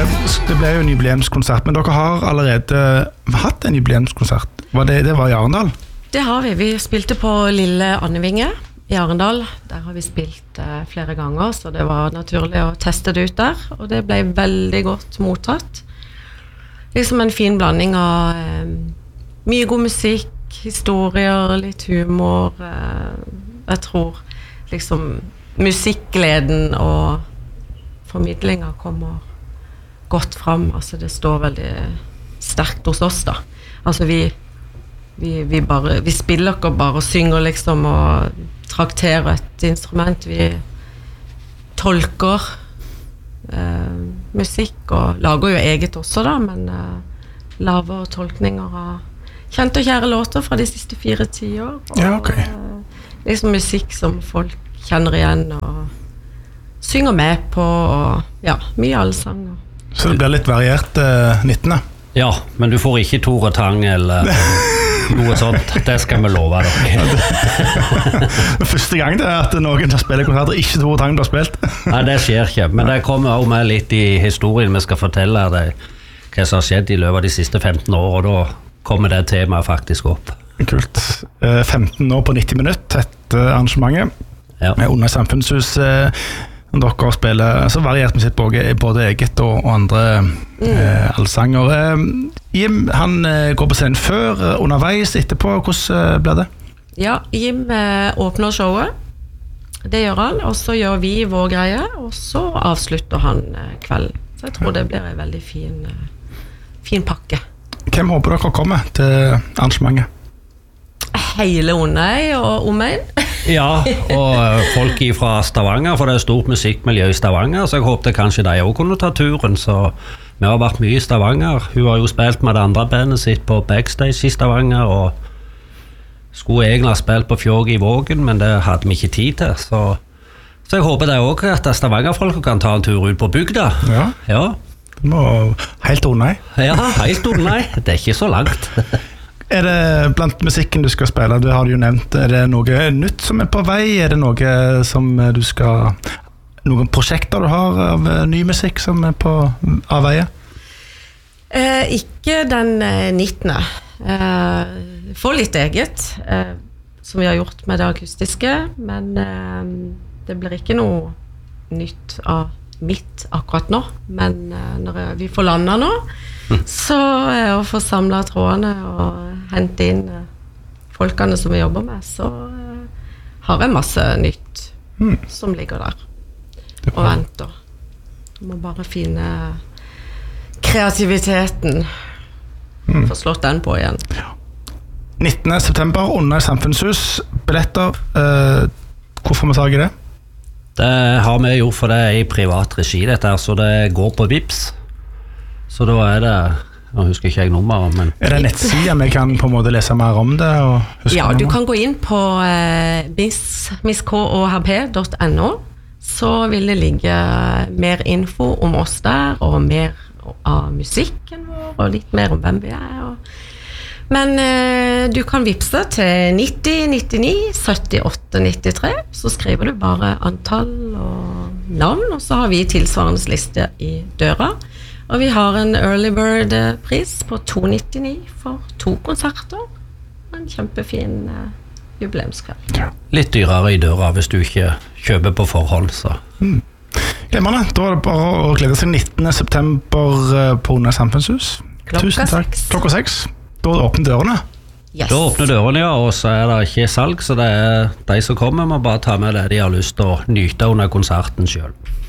det ble jo en jubileumskonsert, men dere har allerede hatt en jubileumskonsert. Det var i Arendal? Det har vi. Vi spilte på Lille Annevinge i Arendal. Der har vi spilt flere ganger, så det var naturlig å teste det ut der, og det ble veldig godt mottatt. Liksom en fin blanding av mye god musikk, historier, litt humor. Jeg tror liksom musikkgleden og formidlingen kommer godt fram. Altså det står veldig sterkt hos oss da. Altså vi spiller ikke bare og synger liksom og trakterer et instrument. Vi tolker musikk og lager jo eget også da, men laver tolkninger av kjente og kjære låter fra de siste 4 tiår. Ja, ok. Liksom musikk som folk kjenner igjen og synger med på, og ja, mye allsanger. Så det blir litt variert 19. Ja, men du får ikke Tore Tang eller noe sånt. Det skal vi love dere. Første gang det at noen har spillet konserter, ikke Tore Tang du har spilt. Nei, det skjer ikke, men det kommer også med litt i historien vi skal fortelle deg hva som har skjedd i løpet av de siste 15 år, og da kommer det temaet faktisk opp. Kult. 15 år på 90 minutter etter arrangementet. Ja. Under Samfunnshus. Dere spiller så variert musikk både eget og andre allsanger. Jim, han går på scenen før, underveis, etterpå. Hvordan blir det? Ja, Jim åpner showet. Det gjør han, og så gjør vi vår greie, og så avslutter han kvelden. Så jeg tror det blir en veldig fin pakke. Hvem håper dere kommer til arrangementet? Hele Onøy og omegn. Ja, og folk fra Stavanger, for det er stort musikkmiljø i Stavanger, så jeg håpte kanskje de også kunne ta turen, så vi har vært mye i Stavanger. Hun har jo spilt med det andre bandet sitt på Backstage i Stavanger, og skulle egentlig ha spilt på Fjord i Vågen, men det hadde vi ikke tid til, så jeg håper det også at Stavanger-folk kan ta en tur ut på bygda. Ja. Ja. Det må helt Onøy. Ja, helt Onøy. Det er ikke så langt. Er det blant musikken du skal spille, det har du jo nevnt, er det noe nytt som er på vei? Er det noe som du skal, noen prosjekter du har av ny musikk som er av veie? Ikke den 19. Få litt eget, som vi har gjort med det akustiske, men det blir ikke noe nytt av mitt akkurat nå, men når vi får landet nå, så å få samlet trådene og hente inn folkene som vi jobber med, så har jeg masse nytt som ligger der og venter. Jeg må bare finne kreativiteten, få slått den på igjen. 19. september under Samfunnshus, billetter, hvor får vi tag i det? Det har vi gjort, for det er i privat regi dette her, så det går på Vips. Så da er det, nå husker ikke jeg nummeret, men... Er det nettsida vi kan på en måte lese mer om det? Og huske ja, du kan gå inn på misskohb.no, så vil det ligge mer info om oss der, og mer av musikken vår, og litt mer om hvem vi er. Men du kan vipse til 90 99 78 93, så skriver du bare antall og navn, og så har vi tilsvarende liste i døra. Og vi har en early bird-pris på 299 for 2 konserter. En kjempefin jubileumskveld. Ja. Litt dyrere i døra hvis du ikke kjøper på forhånd, så. Glemmerne, da er det bare å glede seg 19. september på Under Samfunnshus. Tusen takk. 6. Da åpner dørene. Yes. Da åpner dørene, ja, og så er det ikke salg, så det er de som kommer, må bare ta med det de har lyst til å nyte under konserten selv.